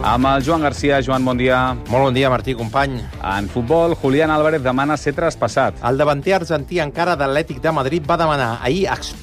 Amb el Joan Garcia. Joan, bon dia. Molt bon dia, Martí, company. En futbol, Julián Álvarez demana ser traspassat. El davanter argentí encara d'Atlètic de Madrid va demanar ahir